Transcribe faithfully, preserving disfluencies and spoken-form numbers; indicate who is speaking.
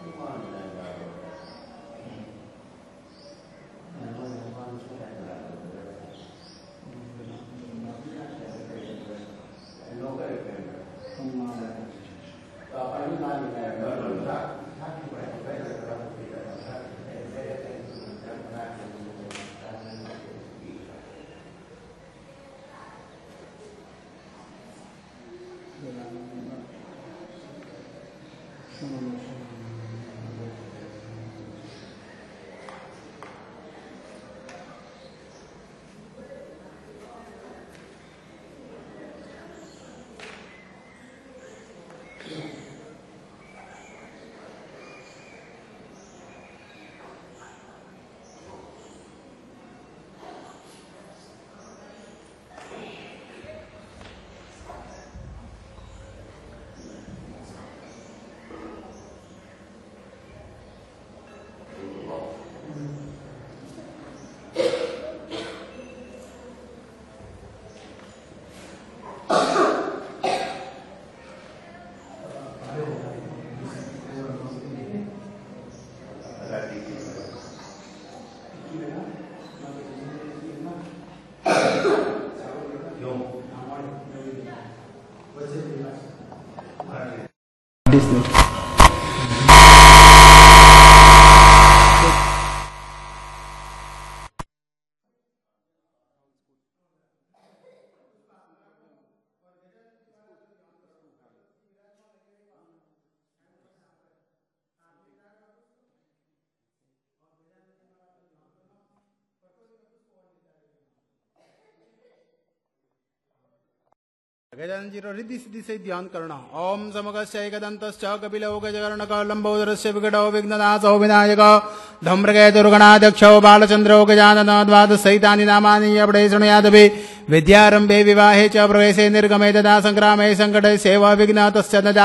Speaker 1: गजानन जी रिद्धि सिद्धि से ध्यान करना। ओम समगस्य एकदंतश्च कपिलो गजकर्णको लंबोदरस्य विकटो विघ्ननाशो विनायक धूम्रके दुर्गणाध्यक्षो बालचंद्रो गजानन द्वादशैतानि नामानि अपडे शृणुयादपि विद्यारंभे विवाहे च प्रवेशे निर्गमे तथा संग्रामे संकटे सेवा विघ्न तस्य न